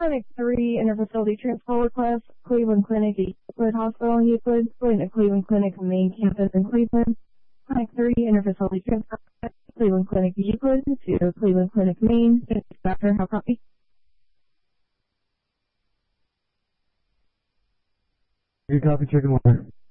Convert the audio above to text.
Clinic 3, interfacility transport request, Cleveland Clinic, Euclid Hospital in Euclid, going to Cleveland Clinic main campus in Cleveland. Clinic 3, interfacility transport request, Cleveland Clinic, Euclid to Cleveland Clinic main. Doctor, how copy? Good copy, chicken wire.